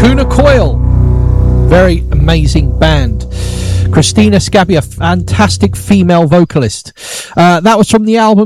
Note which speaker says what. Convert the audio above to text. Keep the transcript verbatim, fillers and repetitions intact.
Speaker 1: Lacuna Coil. Very amazing band. Christina Scabbia, fantastic female vocalist. Uh, that was from the album